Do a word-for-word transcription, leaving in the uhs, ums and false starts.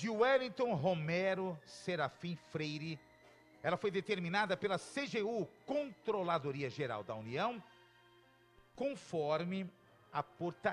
de Wellington Romero Serafim Freire. Ela foi determinada pela C G U, Controladoria Geral da União, conforme a portaria